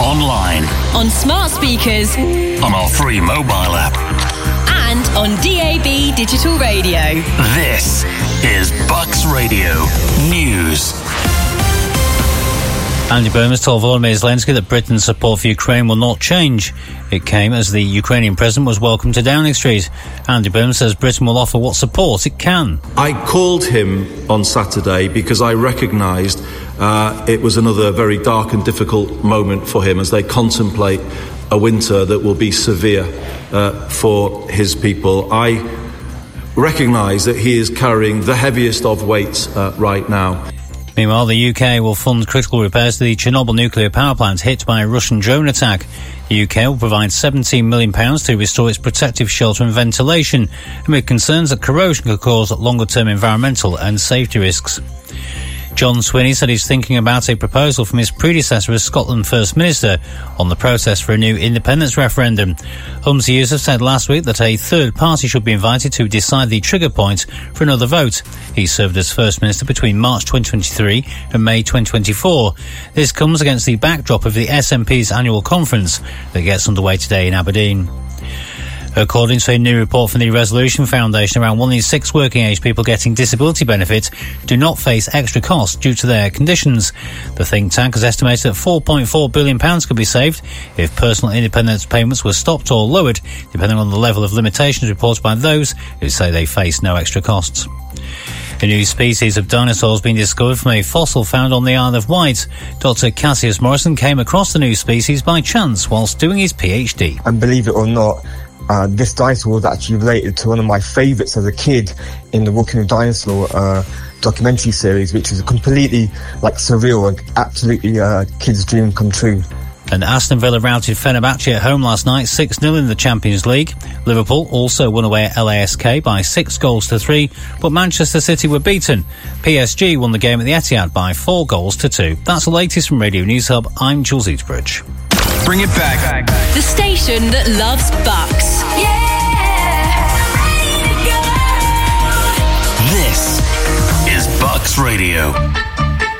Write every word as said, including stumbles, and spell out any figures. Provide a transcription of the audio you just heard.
online, on smart speakers, on our free mobile app, and on D A B digital radio. This is Bucks Radio News. Andy Burnham has told Volodymyr Zelensky that Britain's support for Ukraine will not change. It came as the Ukrainian president was welcomed to Downing Street. Andy Burnham says Britain will offer what support it can. I called him on Saturday because I recognised uh, it was another very dark and difficult moment for him as they contemplate a winter that will be severe uh, for his people. I recognise that he is carrying the heaviest of weights uh, right now. Meanwhile, the U K will fund critical repairs to the Chernobyl nuclear power plant hit by a Russian drone attack. The U K will provide seventeen million pounds to restore its protective shelter and ventilation, amid concerns that corrosion could cause longer-term environmental and safety risks. John Swinney said he's thinking about a proposal from his predecessor as Scotland First Minister on the process for a new independence referendum. Humza Yousaf said last week that a third party should be invited to decide the trigger point for another vote. He served as First Minister between March twenty twenty-three and May twenty twenty-four. This comes against the backdrop of the S N P's annual conference that gets underway today in Aberdeen. According to a new report from the Resolution Foundation, around one in six working-age people getting disability benefits do not face extra costs due to their conditions. The think tank has estimated that four point four billion pounds could be saved if personal independence payments were stopped or lowered, depending on the level of limitations reported by those who say they face no extra costs. A new species of dinosaur has been discovered from a fossil found on the Isle of Wight. Doctor Cassius Morrison came across the new species by chance whilst doing his PhD. And believe it or not, Uh, this dinosaur was actually related to one of my favourites as a kid in the Walking with Dinosaur uh, documentary series, which is completely like surreal and absolutely uh, kid's dream come true. And Aston Villa routed Fenerbahce at home last night six nil in the Champions League. Liverpool also won away at L A S K by six goals to three, but Manchester City were beaten. P S G won the game at the Etihad by four goals to two. That's the latest from Radio News Hub. I'm Jules Eatbridge. Bring it back. The station that loves Bucks. Yeah!